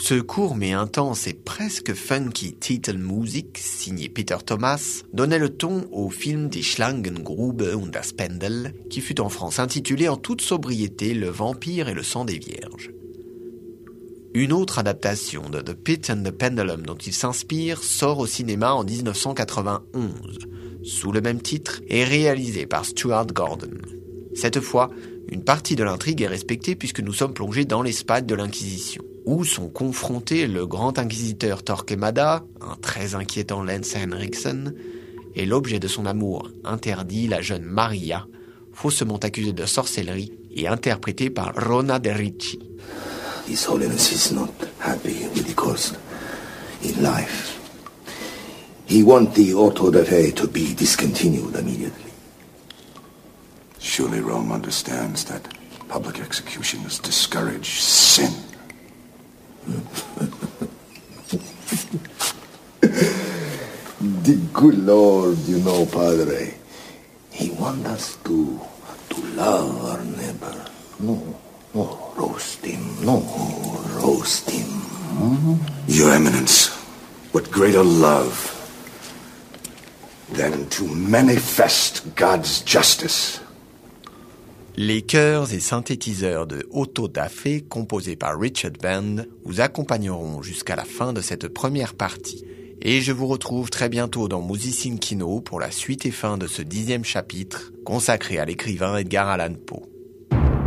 Ce court mais intense et presque funky Titelmusik, signé Peter Thomas, donnait le ton au film Die Schlangengrube und das Pendel, qui fut en France intitulé en toute sobriété Le Vampire et le sang des vierges. Une autre adaptation de The Pit and the Pendulum dont il s'inspire sort au cinéma en 1991, sous le même titre, et réalisée par Stuart Gordon. Cette fois, une partie de l'intrigue est respectée puisque nous sommes plongés dans l'Espagne de l'Inquisition, où sont confrontés le grand inquisiteur Torquemada, un très inquiétant Lance Henriksen, et l'objet de son amour interdit, la jeune Maria, faussement accusée de sorcellerie et interprétée par Rona de Ricci. His Holiness is not happy with the cost in life. He wants the auto da fe to be discontinued immediately. Surely Rome understands that public executions discourage sin. The good Lord, you know, Padre, he wants us to love our neighbor. No, roast him. No, roast him. Your Eminence, what greater love than to manifest God's justice? Les chœurs et synthétiseurs de Otto da Fe, composés par Richard Band, vous accompagneront jusqu'à la fin de cette première partie. Et je vous retrouve très bientôt dans Musicin Kino pour la suite et fin de ce 10e chapitre, consacré à l'écrivain Edgar Allan Poe.